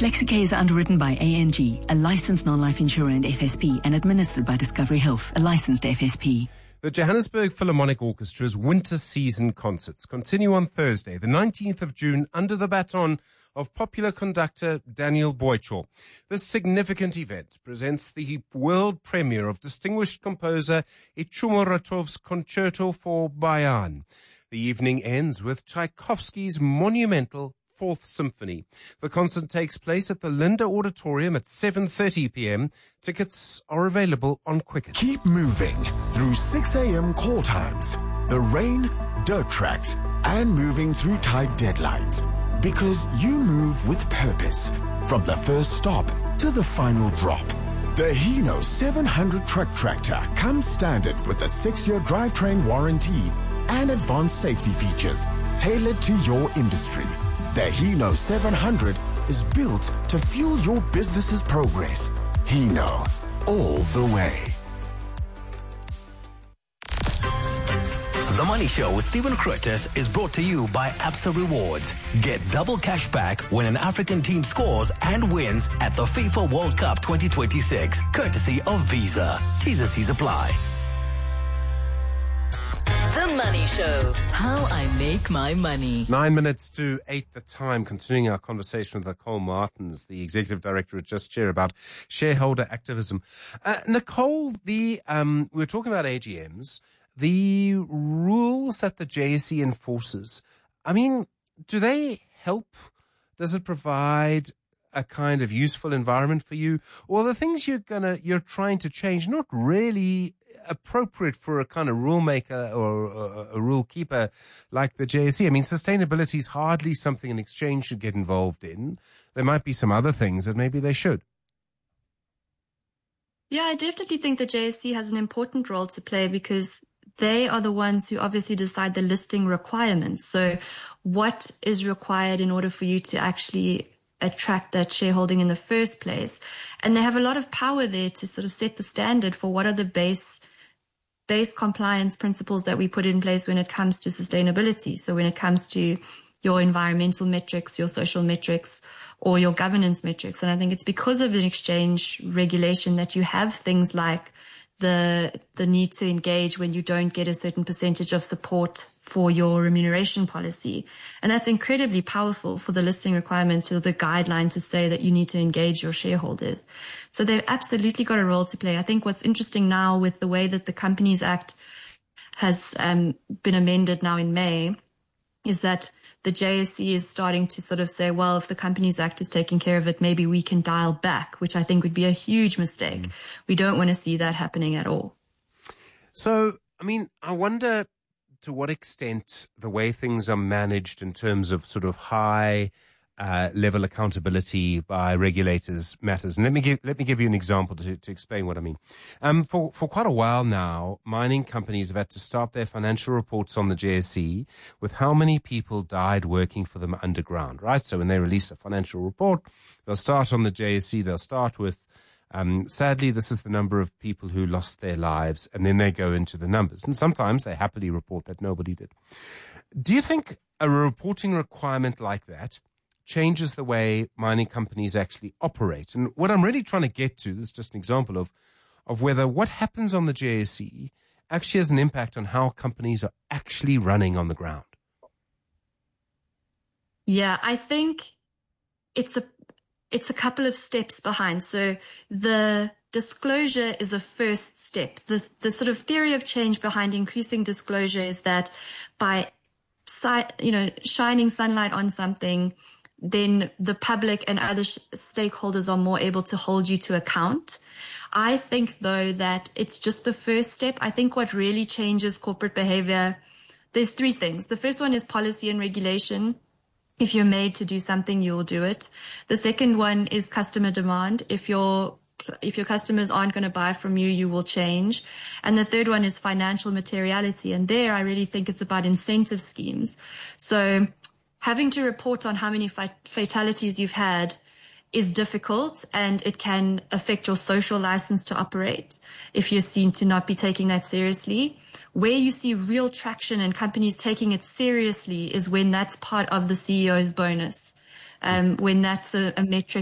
FlexiCare is underwritten by ANG, a licensed non-life insurer and FSP, and administered by Discovery Health, a licensed FSP. The Johannesburg Philharmonic Orchestra's winter season concerts continue on Thursday, the 19th of June, under the baton of popular conductor Daniel Boycho. This significant event presents the world premiere of distinguished composer Ichumo Ratov's Concerto for Bayan. The evening ends with Tchaikovsky's monumental Fourth Symphony. The concert takes place at the Linda Auditorium at 7:30 p.m. Tickets are available on Quicket. Keep moving through 6 a.m. call times, the rain, dirt tracks, and moving through tight deadlines. Because you move with purpose, from the first stop to the final drop. The Hino 700 truck tractor comes standard with a 6-year drivetrain warranty and advanced safety features tailored to your industry. The Hino 700 is built to fuel your business's progress. Hino, all the way. The Money Show with Stephen Curtis is brought to you by Absa Rewards. Get double cash back when an African team scores and wins at the FIFA World Cup 2026, courtesy of Visa. T's and C's apply. The Money Show. How I make my money. 9 minutes to 8 the time, continuing our conversation with Nicole Martins, the Executive Director at Just Share, about shareholder activism. Nicole, we were talking about AGMs. The rules that the JSE enforces, I mean, do they help? Does it provide a kind of useful environment for you? Or the things you're trying to change not really appropriate for a kind of rule maker or a rule keeper like the JSE? I mean, sustainability is hardly something an exchange should get involved in. There might be some other things that maybe they should. Yeah, I definitely think the JSE has an important role to play because they are the ones who obviously decide the listing requirements. So what is required in order for you to actually attract that shareholding in the first place? And they have a lot of power there to sort of set the standard for what are the base compliance principles that we put in place when it comes to sustainability. So when it comes to your environmental metrics, your social metrics, or your governance metrics. And I think it's because of an exchange regulation that you have things like the need to engage when you don't get a certain percentage of support for your remuneration policy. And that's incredibly powerful for the listing requirements or the guideline to say that you need to engage your shareholders. So they've absolutely got a role to play. I think what's interesting now with the way that the Companies Act has been amended now in May is that the JSE is starting to sort of say, well, if the Companies Act is taking care of it, maybe we can dial back, which I think would be a huge mistake. We don't want to see that happening at all. So, I mean, I wonder to what extent the way things are managed in terms of sort of high level accountability by regulators matters. And let me give you an example to explain what I mean. For quite a while now, mining companies have had to start their financial reports on the JSE with how many people died working for them underground, right? So when they release a financial report, they'll start on the JSE, they'll start with sadly, this is the number of people who lost their lives, and then they go into the numbers. And sometimes they happily report that nobody did. Do you think a reporting requirement like that changes the way mining companies actually operate? And what I'm really trying to get to, this is just an example of whether what happens on the JSE actually has an impact on how companies are actually running on the ground. Yeah, I think it's a couple of steps behind. So the disclosure is a first step. The sort of theory of change behind increasing disclosure is that by shining sunlight on something, then the public and other stakeholders are more able to hold you to account. I think, though, that it's just the first step. I think what really changes corporate behavior, there's three things. The first one is policy and regulation. If you're made to do something, you'll do it. The second one is customer demand. If your customers aren't going to buy from you, you will change. And the third one is financial materiality. And there, I really think it's about incentive schemes. So having to report on how many fatalities you've had is difficult, and it can affect your social license to operate if you're seen to not be taking that seriously. Where you see real traction and companies taking it seriously is when that's part of the CEO's bonus, when that's a metric